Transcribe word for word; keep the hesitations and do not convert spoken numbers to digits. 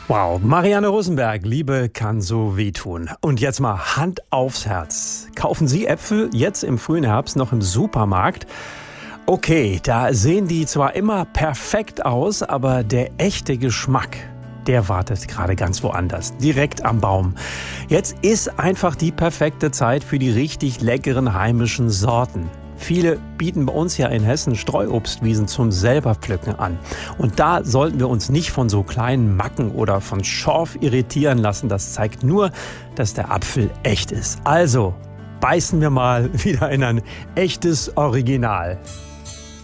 Wow, Marianne Rosenberg, Liebe kann so wehtun. Und jetzt mal Hand aufs Herz. Kaufen Sie Äpfel jetzt im frühen Herbst noch im Supermarkt? Okay, da sehen die zwar immer perfekt aus, aber der echte Geschmack, der wartet gerade ganz woanders, direkt am Baum. Jetzt ist einfach die perfekte Zeit für die richtig leckeren heimischen Sorten. Viele bieten bei uns ja in Hessen Streuobstwiesen zum selber pflücken an. Und da sollten wir uns nicht von so kleinen Macken oder von Schorf irritieren lassen. Das zeigt nur, dass der Apfel echt ist. Also, beißen wir mal wieder in ein echtes Original.